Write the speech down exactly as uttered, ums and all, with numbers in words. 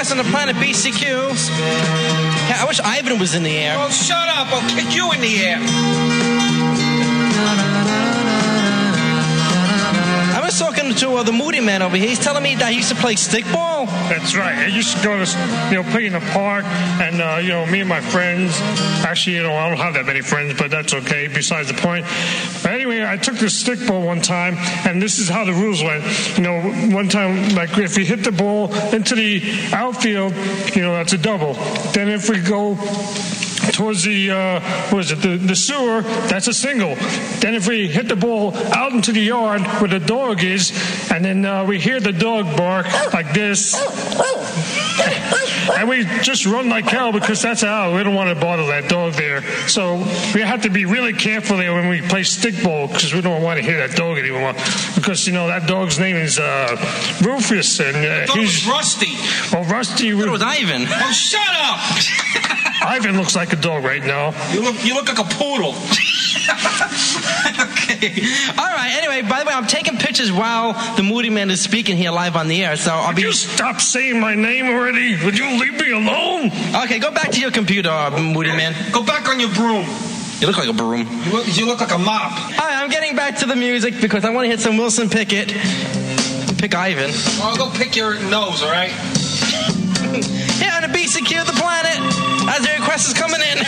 request on the planet B C Q. Yeah, I wish Ivan was in the air. Oh, shut up. I'll kick you in the air. I was talking to uh, the Moody Man over here. He's telling me that he used to play stickball. That's right. I used to go to, you know, play in the park, and, uh, you know, me and my friends, actually, you know, I don't have that many friends, but that's okay, besides the point. But anyway, I took the stickball one time, and this is how the rules went. You know, one time, like, if we hit the ball into the outfield, you know, that's a double. Then if we go towards the, uh, what is it, the, the sewer, that's a single. Then if we hit the ball out into the yard where the dog is, and then uh, we hear the dog bark like this, and we just run like hell because that's how we don't want to bother that dog there. So we have to be really careful there when we play stickball because we don't want to hear that dog anymore. Because, you know, that dog's name is uh, Rufus, and uh, he's Rusty. Well, Rusty. It was Ivan. Oh, shut up. Ivan looks like a dog right now. You look, you look like a poodle. Okay. All right. Anyway, by the way, I'm taking pictures while the Moody Man is speaking here live on the air. So I'll Would be. you stop saying my name already? Would you leave me alone? Okay, go back to your computer, uh, Moody Man. Go back on your broom. You look like a broom. You look, you look like a mop. All right, I'm getting back to the music because I want to hit some Wilson Pickett. Pick Ivan. I'll go pick your nose, all right? Here on the B C Q, the planet, as the request is coming in.